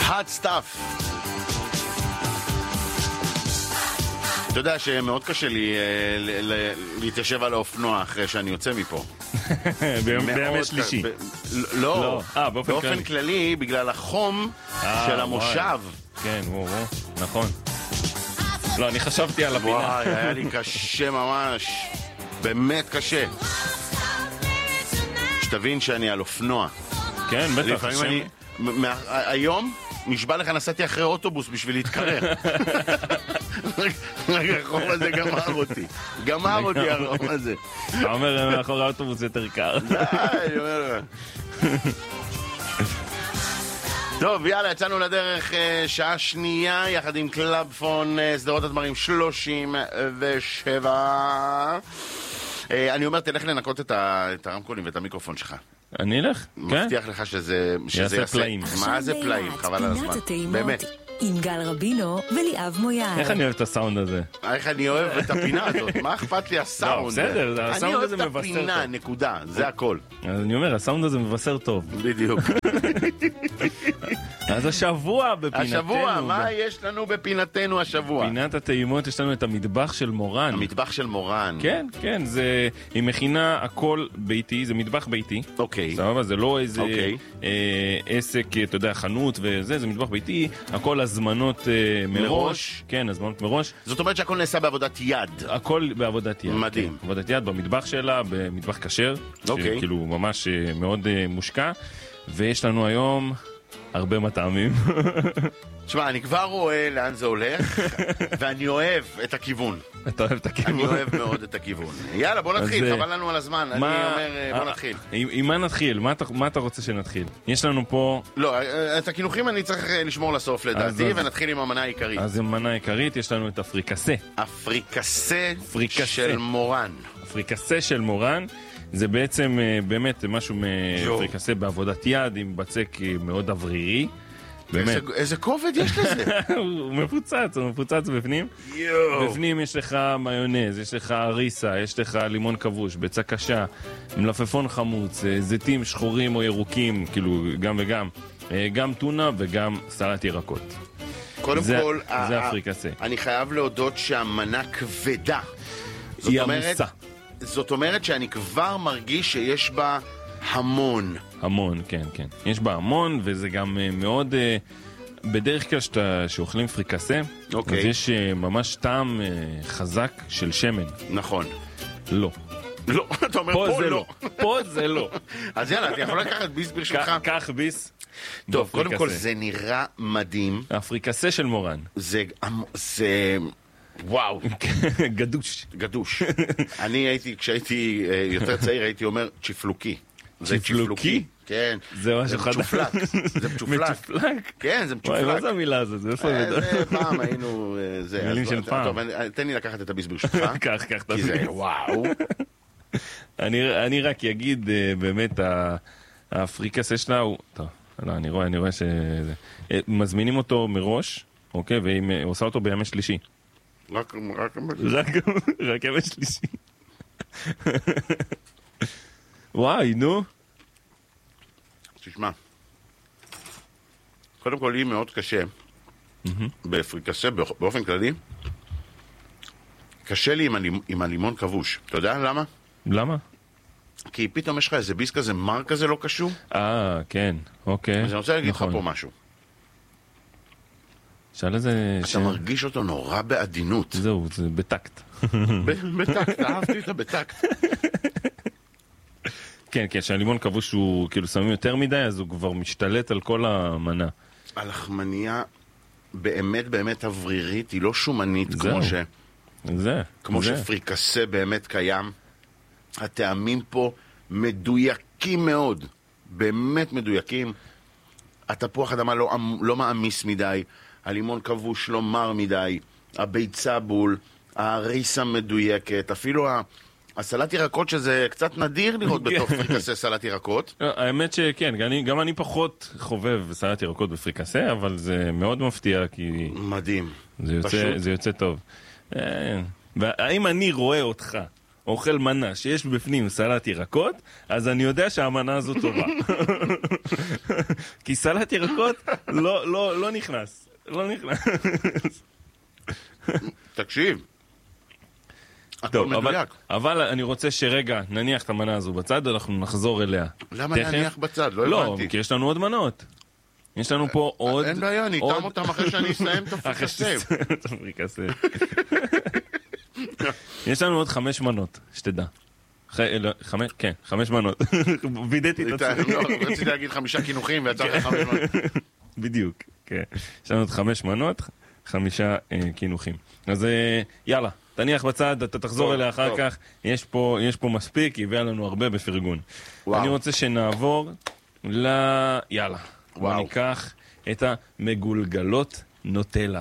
hot stuff. אתה יודע שמאוד קשה לי להתיישב על האופנוע אחרי שאני יוצא מפה. בימי שלישי. לא, באופן כללי, בגלל החום של המושב. כן, נכון. לא, אני חשבתי על הבינה. וואי, היה לי קשה ממש. באמת קשה. שתבין שאני על אופנוע. כן, בטח. היום נשבע לך נסעתי אחרי אוטובוס בשביל להתקרר. החום הזה גמר אותי החום הזה. אתה אומר, מאחורי האוטובוס יותר קר. אני אומר טוב, יאללה, יצאנו לדרך שעה שנייה, יחד עם קלאבפון סדרות הדברים 37. אני אומר, תלך לנקות את הרמקולים ואת המיקרופון שלך. אני אלך? כן. מבטיח לך שזה יעשה פלאים. מה זה פלאים? חבל על הזמן. באמת. עם גל רבינו וליאב מויאל. איך אני אוהב את הסאונד הזה? איך אני אוהב את הפינה הזאת? מה אכפת לי הסאונד? לא, בסדר, הסאונד הזה מבשר טוב. אני אוהב את הפינה, נקודה, זה הכל. אז אני אומר, הסאונד הזה מבשר טוב. בדיוק. אז השבוע בפינתנו. השבוע, מה יש לנו בפינתנו השבוע? פינת הטעימות, יש לנו את המטבח של מורן. המטבח של מורן. כן, כן, היא מכינה הכל ביתי, זה מטבח ביתי. אוקיי. סבבה, זה לא איזה עסק, אתה יודע, חנות וזה, זה מטבח ביתי, הכל הזמנות מראש. כן, הזמנות מראש. זאת אומרת שהכל נעשה בעבודת יד. הכל בעבודת יד. מדהים. כן, עבודת יד במטבח שלה, במטבח כשר. אוקיי. כאילו ממש מאוד מושקע. ויש לנו היום הרבה מטעמים. תשמע, אני כבר רואה לאן זה הולך, ואני אוהב את הכיוון. אתה אוהב את הכיוון? אני אוהב מאוד את הכיוון. יאללה, בוא נתחיל, חבל לנו על הזמן. אני אומר, בוא נתחיל. עם מה נתחיל? מה אתה רוצה שנתחיל? יש לנו פה... לא, את הכינוכים אני צריך לשמור לסוף לדעתי, ונתחיל עם המנה העיקרית. אז עם המנה העיקרית יש לנו את הפריקסה. הפריקסה של מורן. הפריקסה של מורן. זה בעצם באמת משהו מפריקסה בעבודת יד עם בצק מאוד אוורירי. באמת. איזה כובד יש לזה? הוא מפוצץ בפנים. בפנים יש לך מיונז, יש לך אריסה, יש לך לימון כבוש, ביצה קשה, מלפפון חמוץ, זיתים שחורים או ירוקים, כאילו גם וגם. גם טונה וגם סלט ירקות. קודם כל, זה הפריקסה. אני חייב להודות שהמנה כבדה. היא עמוסה. זאת אומרת שאני כבר מרגיש שיש בה המון. המון, כן, כן. יש בה המון, וזה גם מאוד... בדרך כלל שאוכלים פריקסה, אז יש ממש טעם חזק של שמן. נכון. לא. לא, אתה אומר פה לא. פה זה לא. אז יאללה, אתה יכול לקחת ביס ברשותך? קח ביס. טוב, קודם כל זה נראה מדהים. הפריקסה של מורן. זה... וואו. גדוש. אני הייתי, כשהייתי יותר צעיר, הייתי אומר צ'פלוקי. זה צ'פלוקי? כן. זה משהו חדש. זה מצ'ופלק. מצ'ופלק? כן, זה מצ'ופלק. וואי, מה זה המילה הזאת? זה איפה זה? זה פעם היינו... מילים של פעם. טוב, תן לי לקחת את הביס ברשותך. קח את הביס. כי זה וואו. אני רק אגיד, באמת, הפריקסה שלה הוא... טוב, לא, אני רואה ש... מזמינים אותו מראש, אוקיי? והיא עושה אותו בימי שלישי. רק ימי שלישי. וואי, נו. תשמע, קודם כל היא מאוד קשה בפריקסה באופן כללי. קשה לי עם הלימון כבוש. אתה יודע למה? למה? כי פתאום יש לך איזה ביס כזה מר כזה לא קשור. כן, אוקיי. אז אני רוצה להגיד לך פה משהו. אתה מרגיש אותו נורא בעדינות. זהו, זה בטקט. בטקט, אהבתי אותה בטקט. כן, כן, שהלימון כבוש הוא כאילו שמים יותר מדי, אז הוא כבר משתלט על כל המנה. הלחמניה באמת באמת אוורירית, היא לא שומנית כמו שפריקסה באמת קיים. הטעמים פה מדויקים מאוד, באמת מדויקים. התפוח אדמה לא מעמיס מדי, הלימון כבוש לא מר מדי, הביצה בול, האריסה מדויקת, אפילו הסלט ירקות, שזה קצת נדיר לראות בתוך פריקסה סלט ירקות. האמת שכן, גם אני פחות חובב סלט ירקות בפריקסה, אבל זה מאוד מפתיע, כי... מדהים. זה יוצא טוב. והאם אני רואה אותך אוכל מנה שיש בפנים סלט ירקות, אז אני יודע שהמנה הזו טובה. כי סלט ירקות לא נכנס. לא נכנס. תקשיב. טוב, אבל אני רוצה שרגע נניח את המנה הזו בצד, אנחנו נחזור אליה. למה נניח בצד? לא הבנתי. לא, כי יש לנו עוד מנות. יש לנו פה עוד... אין בעיה, אני אטעם אותם אחרי שאני אסיים את הפריקסה. יש לנו עוד 5 מנות, שתדע. כן, 5 מנות. וידאתי את עצמי. רציתי להגיד 5 כינוחים ויצא לך 5 מנות. בדיוק, כן. יש לנו עוד 5 מנות, 5 כינוחים. אז יאללה, תניח בצד, אתה תחזור אליה אחר כך. יש פה מספיק, יביא לנו הרבה בפרגון. אני רוצה שנעבור יאללה. וניקח את המגולגלות נוטלה.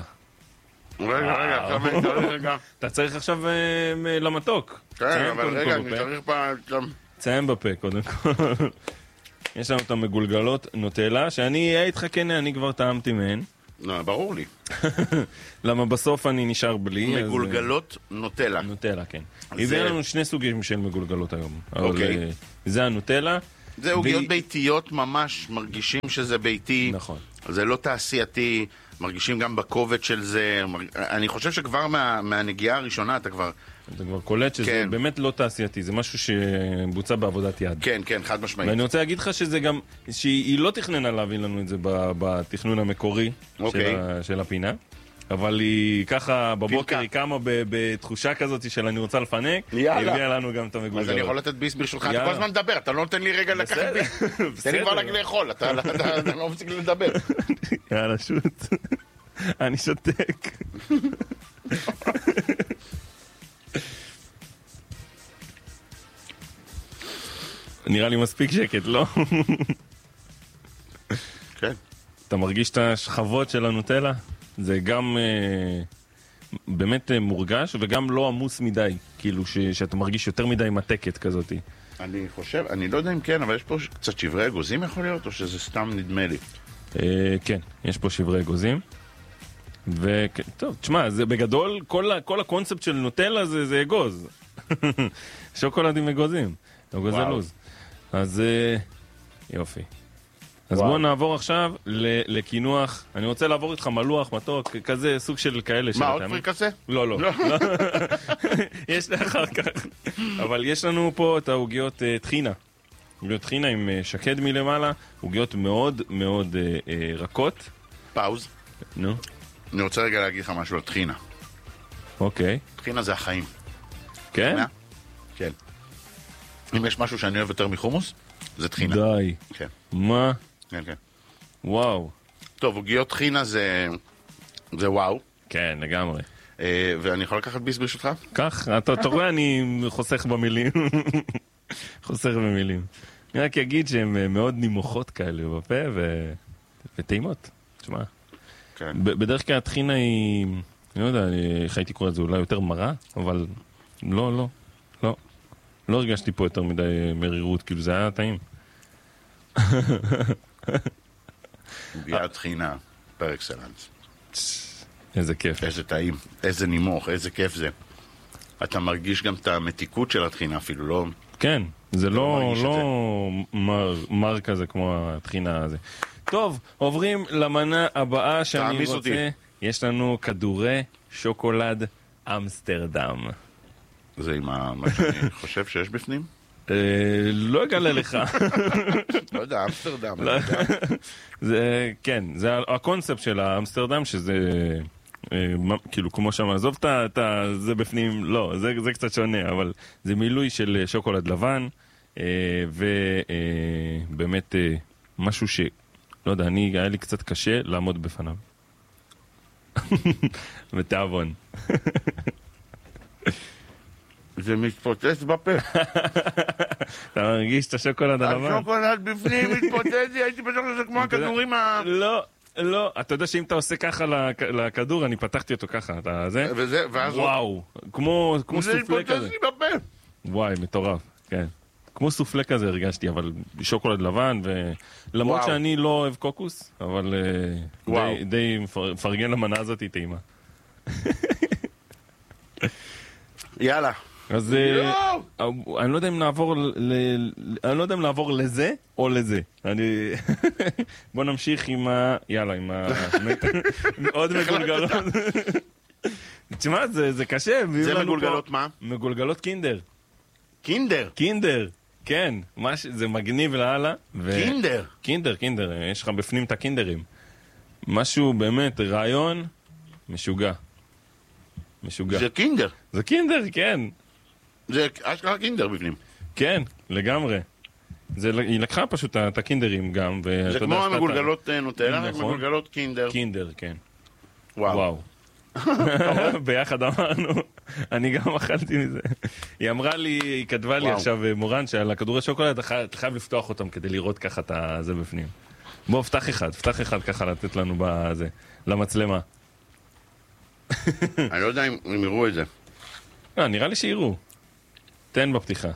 רגע. אתה צריך עכשיו למתוק. כן, אבל רגע, אני צריך פעם... תסיים בפה, קודם כל. יש לנו את המגולגלות נוטלה, שאני אהיה איתך כן, אני כבר טעמתי מהן. ברור לי. למה בסוף אני נשאר בלי. מגולגלות נוטלה. נוטלה, כן. הביא לנו 2 סוגים של מגולגלות היום. אוקיי. זה הנוטלה. זה עוגיות ביתיות ממש, מרגישים שזה ביתי. נכון. זה לא תעשייתי, מרגישים גם בכובד של זה. אני חושב שכבר מהנגיעה הראשונה אתה כבר קולט שזה באמת לא תעשייתי, זה משהו שבוצע בעבודת יד. כן, כן, חד משמעית. ואני רוצה להגיד לך שזה גם, שהיא לא תכננה להביא לנו את זה בתכנון המקורי של הפינה. אבל היא ככה בבוקר היא קמה בתחושה כזאת של אני רוצה לפנק, הביאה לנו גם את המגולגלות. אז אני יכול לתת ביס ברשותך, אתה כל הזמן מדבר, אתה לא נותן לי רגע לקחת ביס. תן לי כבר לאכול, אתה לא מפסיק לדבר. יאללה, שוט. אני שותק. נראה לי מספיק שקט, לא? כן. אתה מרגיש את השכבות של הנוטלה? זה גם באמת מורגש וגם לא עמוס מדי, כאילו שאתה מרגיש יותר מדי מתקת כזאת. אני חושב, אני לא יודע אם כן, אבל יש פה קצת שברי אגוזים יכול להיות, או שזה סתם נדמה לי? כן, יש פה שברי אגוזים. טוב, תשמע, זה בגדול, כל הקונספט של נוטלה זה אגוז. שוקולד עם אגוזים, אגוזי לוז. אז יופי. אז בואו נעבור עכשיו לקינוח. אני רוצה לעבור איתך מלוח, מתוק, כזה סוג של כאלה. מה, עוד פריקסה? לא. יש לי אחר כך. אבל יש לנו פה את העוגיות טחינה. עוגיות טחינה עם שקד מלמעלה, עוגיות מאוד מאוד רכות. פאוז. נו. אני רוצה רגע להגיד לך משהו על טחינה. אוקיי. טחינה זה החיים. כן? כן. אם יש משהו שאני אוהב יותר מחומוס, זה טחינה. די. כן. מה? כן, כן. וואו. טוב, עוגיות טחינה זה וואו. כן, לגמרי. ואני יכול לקחת ביס ברשותך? כך, אתה רואה, אני חוסך במילים. חוסך במילים. אני רק אגיד שהן מאוד נימוכות כאלה בפה וטעימות. תשמע. כן. בדרך כלל הטחינה היא, אני לא יודע, איך הייתי קורא את זה, אולי יותר מרה, אבל לא. לא הרגשתי פה יותר מדי מרירות, כאילו זה היה טעים. עוגיה טחינה, פר אקסלנס. איזה כיף. איזה טעים, איזה נימוך, איזה כיף זה. אתה מרגיש גם את המתיקות של הטחינה אפילו, לא? כן, זה לא מר כזה כמו הטחינה הזה. טוב, עוברים למנה הבאה שאני רוצה. יש לנו כדורי שוקולד אמסטרדם. זה עם מה שאני חושב שיש בפנים? לא אגלה לך. לא יודע, אמסטרדם. זה, כן, זה הקונספט של האמסטרדם, שזה כאילו כמו שם, עזוב זה בפנים, לא, זה קצת שונה, אבל זה מילוי של שוקולד לבן, ובאמת משהו ש... לא יודע, היה לי קצת קשה לעמוד בפניו. בתיאבון. זה מתפוצץ בפה. אתה מרגיש את השוקולד הלבן? השוקולד בפנים מתפוצץ, הייתי בטוח שזה כמו הכדורים לא, אתה יודע שאם אתה עושה ככה לכדור, אני פתחתי אותו ככה, אתה זה? וואו, כמו סופלה כזה. זה מתפוצץ לי בפה. וואי, מטורף, כן. כמו סופלה כזה הרגשתי, אבל שוקולד לבן, למרות שאני לא אוהב קוקוס, אבל די מפרגן למנה הזאת, היא טעימה. יאללה, אז אני לא יודע אם נעבור לזה או לזה. בוא נמשיך עם יאללה, עם עוד מגולגלות. תשמע, זה קשה. זה מגולגלות מה? מגולגלות קינדר. קינדר? קינדר, כן. זה מגניב להלאה. קינדר? קינדר. יש לך בפנים את הקינדרים. משהו באמת, רעיון משוגע. זה קינדר. זה קינדר, כן. זה אשכרה קינדר בפנים. כן, לגמרי. היא לקחה פשוט את הקינדרים גם. זה כמו המגולגלות נוטלה, מגולגלות קינדר. קינדר, כן. וואו. ביחד אמרנו, אני גם אכלתי מזה. היא אמרה לי, היא כתבה לי עכשיו מורן שעל הכדורי שוקולד אתה חייב לפתוח אותם כדי לראות ככה את זה בפנים. בוא, פתח אחד ככה לתת לנו בזה, למצלמה. אני לא יודע אם יראו את זה. נראה לי שיראו. תן בפתיחה.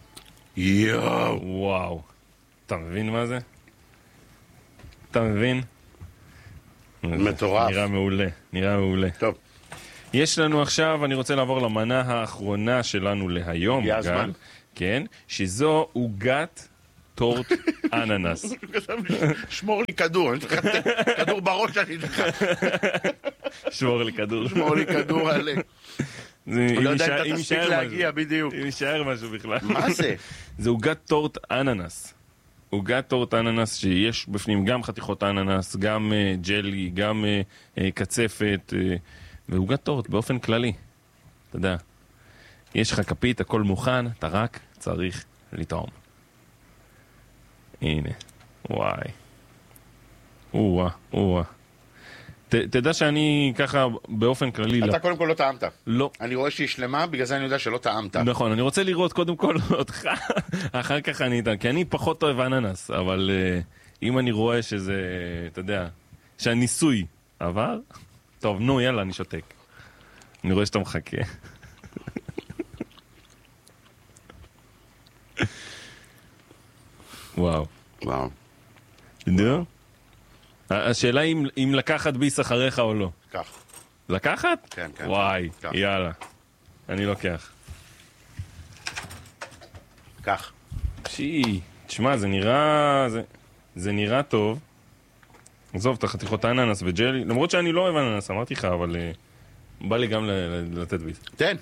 וואו. אתה מבין מה זה? אתה מבין? מטורף. נראה מעולה. טוב. יש לנו עכשיו, אני רוצה לעבור למנה האחרונה שלנו להיום. יזמן. כן, שזו עוגת טורט אננס. שמור לי כדור, אני צריך כדור בראש אני צריך. שמור לי כדור. שמור לי כדור עלי. אני לא יודע אם אתה תספיק להגיע בדיוק. אם יישאר משהו בכלל. מה זה? זה עוגת טורט אננס. עוגת טורט אננס שיש בפנים גם חתיכות אננס, גם ג'לי, גם קצפת, ועוגת טורט באופן כללי. אתה יודע, יש לך כפית, הכל מוכן, אתה רק צריך לטעום. הנה, וואי. וואי. תדע שאני ככה באופן כללי אתה קודם כל לא טעמת. לא. אני רואה שהיא שלמה, בגלל זה אני יודע שלא טעמת. נכון, אני רוצה לראות קודם כל אותך, אחר כך אני אתן, כי אני פחות אוהב אננס, אבל אם אני רואה שזה, אתה יודע, שהניסוי עבר, טוב, נו, יאללה, אני שותק. אני רואה שאתה מחכה. וואו. תדעו? השאלה אם לקחת ביס אחריך או לא. כך. לקחת? כן. וואי, יאללה. אני לוקח. כך. תשמע, זה נראה טוב. עזוב, את החתיכות האננס וג'לי. למרות שאני לא אוהב אננס, אמרתי לך, אבל בא לי גם לתת ביס. תן.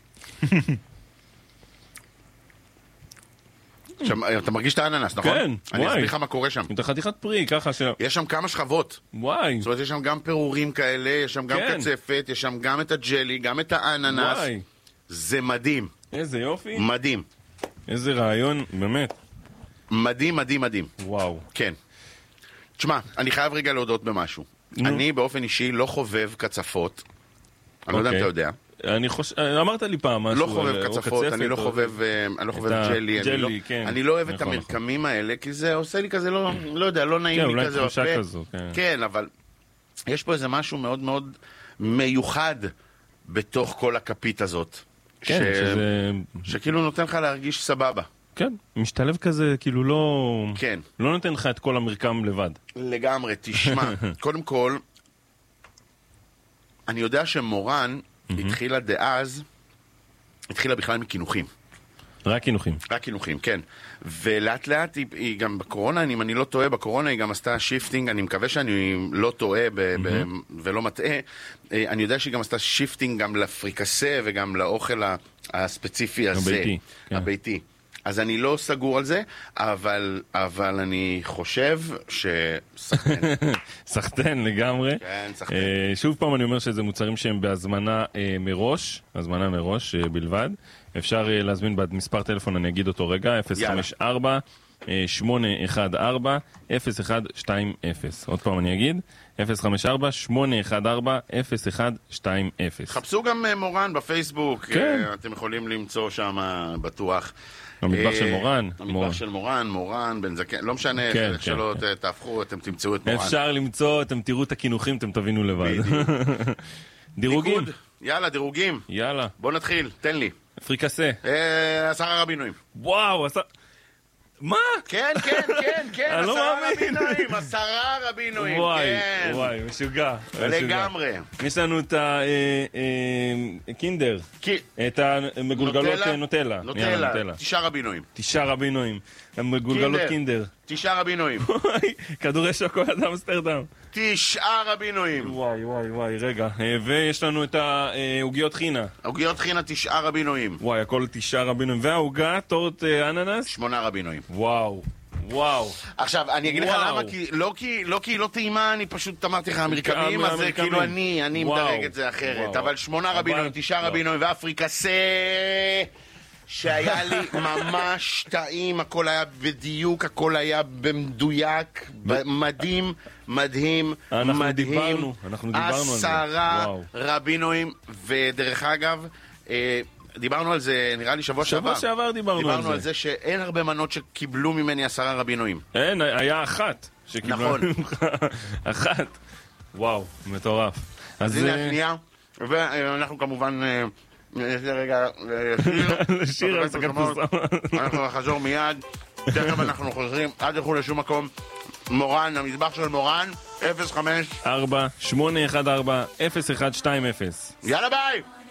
אתה מרגיש את האננס, נכון? כן, אני אסביר לך מה קורה שם. את החתיכת פרי, ככה יש שם כמה שכבות. וואי. זאת אומרת, יש שם גם פירורים כאלה, יש שם גם קצפת, יש שם גם את הג'לי, גם את האננס. וואי. זה מדהים. איזה יופי. מדהים. איזה רעיון, באמת. מדהים. וואו. כן. תשמע, אני חייב רגע להודות במשהו. אני באופן אישי לא חובב קצפות. אני לא יודע אם אתה יודע. אמרת לי פעם משהו. לא חובב קצפות, אני לא חובב ג'לי. אני לא אוהב את המרקמים האלה, כי זה עושה לי כזה, לא יודע, לא נעים לי כזה. אולי תחושה כזו. כן, אבל יש פה איזה משהו מאוד מאוד מיוחד בתוך כל הכפית הזאת. כן, שכאילו נותן לך להרגיש סבבה. כן, משתלב כזה, כאילו לא... כן. לא נותן לך את כל המרקם לבד. לגמרי, תשמע. קודם כל, אני יודע שמורן התחילה דאז, התחילה בכלל מכינוכים. רק חינוכים. רק חינוכים, כן. ולאט לאט היא גם בקורונה, אם אני לא טועה, בקורונה היא גם עשתה שיפטינג, אני מקווה שאני לא טועה ולא מטעה, אני יודע שהיא גם עשתה שיפטינג גם לפריקסה וגם לאוכל הספציפי הזה. הביתי. הביתי. אז אני לא סגור על זה, אבל אני חושב שסחטן. סחטן לגמרי. כן, סחטן. שוב פעם אני אומר שזה מוצרים שהם בהזמנה מראש, הזמנה מראש בלבד. אפשר להזמין במספר טלפון, אני אגיד אותו רגע, 054-814-0120. עוד פעם אני אגיד, 054-814-0120. חפשו גם מורן בפייסבוק, כן. אתם יכולים למצוא שם בטוח. המטבח של מורן. המטבח של מורן, בן זקן, לא משנה, איך שלא תהפכו, אתם תמצאו את מורן. אפשר למצוא, אתם תראו את הכינוכים, אתם תבינו לבד. דירוגים. יאללה, דירוגים. יאללה. בוא נתחיל, תן לי. פריקסה. 10 רבינויים. וואו, מה? כן, אני לא 10 מאמין. רבינויים, 10 רבינויים, כן. וואי, משוגע. לגמרי. יש לנו את הקינדר, את המגולגלות נוטלה. נוטלה, 9 רבינויים. 9 רבינויים. המגולגלות קינדר. 9 רבינויים. כדורי שוקולד אמסטרדם. 9 רבינויים. וואי, רגע. ויש לנו את העוגיות חינה. עוגיות חינה 9 רבינויים. וואי, הכל 9 רבינויים. והעוגה, טורט אננס? 8 רבינויים. וואו. עכשיו, אני אגיד לך למה, לא כי היא לא טעימה, אני פשוט אמרתי לך אמריקנים, אז כאילו אני מדרג את זה אחרת. אבל 8 רבינויים, 9 רבינויים ואפריקסה, שהיה לי ממש טעים, הכל היה בדיוק, הכל היה במדויק, מדהים. אנחנו דיברנו על זה. 10 רבינויים, ודרך אגב, דיברנו על זה, נראה לי שבוע שעבר דיברנו על זה שאין הרבה מנות שקיבלו ממני 10 רבינויים. אין, היה אחת שקיבלו. נכון. אחת. וואו, מטורף. אז הנה השנייה, ואנחנו כמובן רגע לשיר הפסקת פרסומת. אנחנו נחזור מיד, תכף אנחנו חוזרים, אל תלכו לשום מקום. מורן, המטבח של מורן, 05-4814-0120. יאללה ביי!